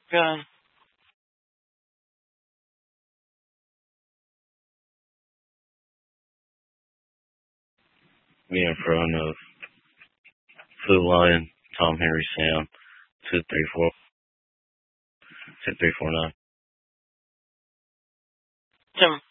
Good. Me in front of Food Lion, Tom Henry Sam, 234 2349. Jim.